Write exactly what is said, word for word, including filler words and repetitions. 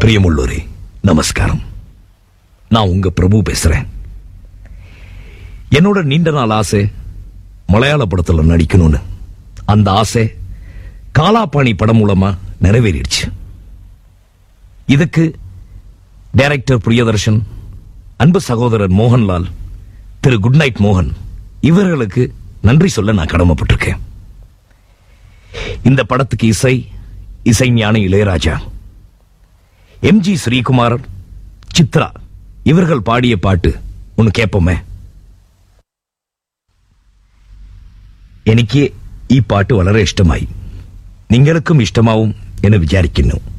பிரியமுள்ளோரே, நமஸ்காரம். நான் உங்க பிரபு பேசுறேன். என்னோட நீண்ட நாள் ஆசை மலையாள படத்துல நடிக்கணும்னு. அந்த ஆசை காலாபாணி படம் மூலமா நிறைவேறிடுச்சு. இதுக்கு டைரக்டர் பிரியதர்ஷன், அன்பு சகோதரர் மோகன்லால், திரு குட் நைட் மோகன் இவர்களுக்கு நன்றி சொல்ல நான் கடமைப்பட்டிருக்கேன். இந்த படத்துக்கு இசை இசை ஞானி இளையராஜா, எம் ஜி ஸ்ரீகுமார், சித்ரா இவர்கள் பாடிய பாட்டு ஒன்னு கேட்போமே. എനിക്ക് ഈ പാട്ട് വളരെ ഇഷ്ടമായി. നിങ്ങൾക്കും ഇഷ്ടമാവും എന്ന് വിചാരിക്കുന്നു.